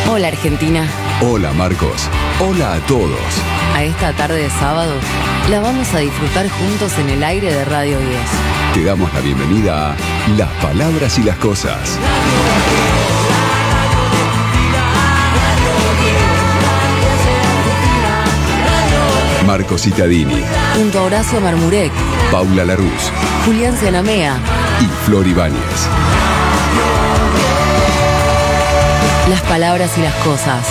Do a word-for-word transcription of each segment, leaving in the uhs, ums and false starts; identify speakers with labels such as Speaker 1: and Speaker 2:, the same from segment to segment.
Speaker 1: Hola Argentina.
Speaker 2: Hola Marcos. Hola a todos.
Speaker 1: A esta tarde de sábado la vamos a disfrutar juntos en el aire de Radio diez.
Speaker 2: Te damos la bienvenida a Las Palabras y las Cosas. Marcos Cittadini,
Speaker 1: junto a Horacio Marmurek,
Speaker 2: Paula Laruz,
Speaker 1: Julián Zenamea
Speaker 2: y Flor Ibáñez.
Speaker 1: Las palabras y las cosas.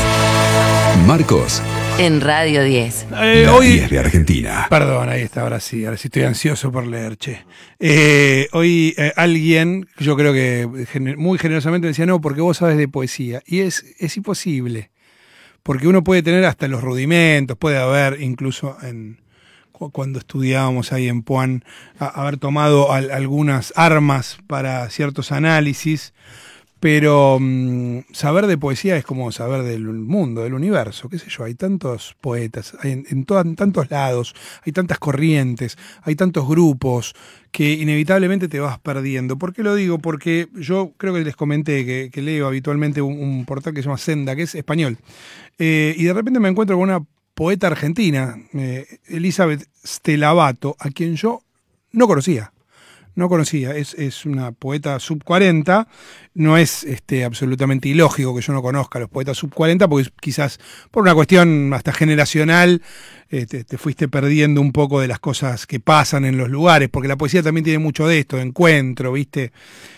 Speaker 2: Marcos.
Speaker 1: En Radio diez.
Speaker 2: Eh, la hoy diez de Argentina.
Speaker 3: Perdón, ahí está, ahora sí, ahora sí estoy ansioso por leer, che. Eh, hoy eh, alguien, yo creo que gener- muy generosamente me decía, no, porque vos sabes de poesía. Y es, es imposible. Porque uno puede tener hasta los rudimentos, puede haber incluso en cu- cuando estudiábamos ahí en Puan, a- haber tomado al- algunas armas para ciertos análisis, pero mmm, saber de poesía es como saber del mundo, del universo, qué sé yo, hay tantos poetas, hay en, en, to- en tantos lados, hay tantas corrientes, hay tantos grupos que inevitablemente te vas perdiendo. ¿Por qué lo digo? Porque yo creo que les comenté que, que leo habitualmente un, un portal que se llama Senda, que es español, eh, y de repente me encuentro con una poeta argentina, eh, Elizabeth Stelabato, a quien yo no conocía. No conocía, es, es una poeta sub cuarenta, no es este, absolutamente ilógico que yo no conozca a los poetas sub cuarenta, porque quizás por una cuestión hasta generacional eh, te, te fuiste perdiendo un poco de las cosas que pasan en los lugares, porque la poesía también tiene mucho de esto, de encuentro, ¿viste?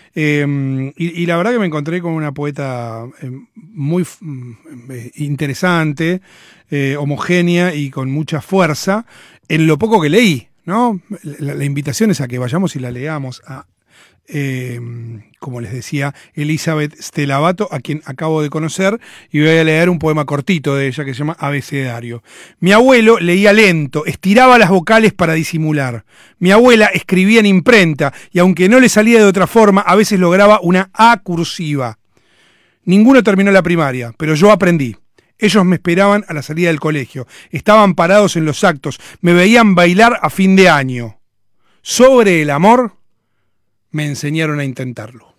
Speaker 3: Eh, y, y la verdad que me encontré con una poeta eh, muy eh, interesante, eh, homogénea y con mucha fuerza, en lo poco que leí. ¿No? La, la invitación es a que vayamos y la leamos a, eh, como les decía, Elizabeth Stelabato, a quien acabo de conocer, y voy a leer un poema cortito de ella que se llama Abecedario. Mi abuelo leía lento, estiraba las vocales para disimular. Mi abuela escribía en imprenta, y aunque no le salía de otra forma, a veces lograba una A cursiva. Ninguno terminó la primaria, pero yo aprendí. Ellos me esperaban a la salida del colegio, estaban parados en los actos, me veían bailar a fin de año. Sobre el amor, me enseñaron a intentarlo.